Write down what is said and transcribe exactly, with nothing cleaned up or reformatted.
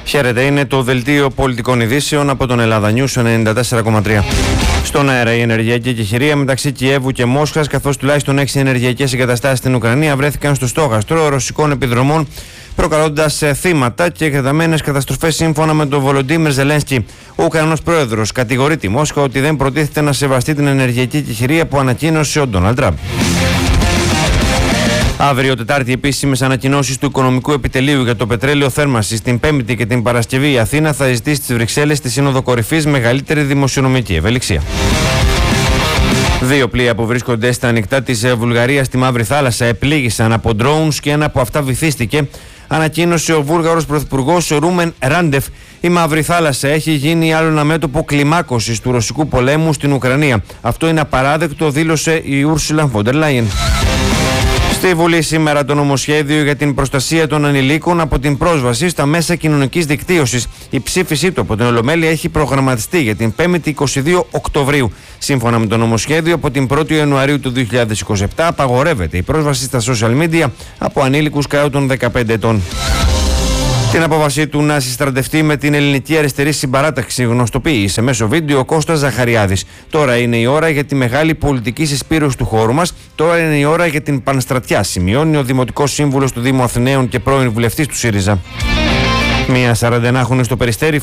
Χαίρετε, είναι το δελτίο πολιτικών ειδήσεων από τον Ελλάδα News ενενήντα τέσσερα κόμμα τρία. Στον αέρα η ενεργειακή εκεχηρία μεταξύ Κιέβου και Μόσχας, καθώς τουλάχιστον έξι ενεργειακές εγκαταστάσεις στην Ουκρανία βρέθηκαν στο στόχαστρο ρωσικών επιδρομών, προκαλώντας θύματα και εκτεταμένες καταστροφές σύμφωνα με τον Βολοντίμιρ Ζελένσκι. Ο Ουκρανός πρόεδρος κατηγορεί τη Μόσχα ότι δεν προτίθεται να σεβαστεί την ενεργειακή εκεχηρία που ανακοίνωσε ο Ντόναλντ Τραμπ. Αύριο Τετάρτη, επίσημες ανακοινώσεις του Οικονομικού Επιτελείου για το πετρέλαιο θέρμανσης. Την Πέμπτη και την Παρασκευή η Αθήνα θα ζητήσει στις Βρυξέλλες τη Σύνοδο Κορυφής μεγαλύτερη δημοσιονομική ευελιξία. Δύο πλοία που βρίσκονται στα ανοιχτά της Βουλγαρίας στη Μαύρη Θάλασσα επλήγησαν από drones και ένα από αυτά βυθίστηκε, ανακοίνωσε ο Βούλγαρος Πρωθυπουργός Ρούμεν Ράντεφ. Η Μαύρη Θάλασσα έχει γίνει άλλο ένα μέτωπο κλιμάκωσης του ρωσικού πολέμου στην Ουκρανία. Αυτό είναι απαράδεκτο, δήλωσε η Ούρσουλα Φον ντερ Λάιεν. Στη Βουλή σήμερα το νομοσχέδιο για την προστασία των ανηλίκων από την πρόσβαση στα μέσα κοινωνικής δικτύωσης. Η ψήφισή του από την Ολομέλεια έχει προγραμματιστεί για την πέμπτη εικοστή δεύτερη Οκτωβρίου. Σύμφωνα με το νομοσχέδιο, από την πρώτη Ιανουαρίου του δύο χιλιάδες είκοσι επτά απαγορεύεται η πρόσβαση στα social media από ανήλικους κάτω των δεκαπέντε ετών. Την απόφαση του να συστρατευτεί με την Ελληνική Αριστερή Συμπαράταξη γνωστοποίησε μέσω βίντεο ο Κώστας Ζαχαριάδης. Τώρα είναι η ώρα για τη μεγάλη πολιτική συσπήρωση του χώρου μας. Τώρα είναι η ώρα για την πανστρατιά, σημειώνει ο Δημοτικός Σύμβουλος του Δήμου Αθηναίων και πρώην βουλευτής του ΣΥΡΙΖΑ. Μία σαρανταενάχρονη στο Περιστέρι